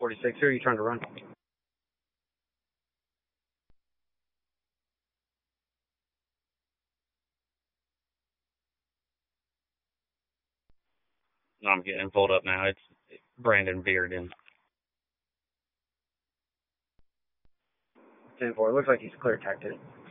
46, who are you trying to run? I'm getting pulled up now. It's Brandon Bearden. 10-4. Looks like he's clear tactic.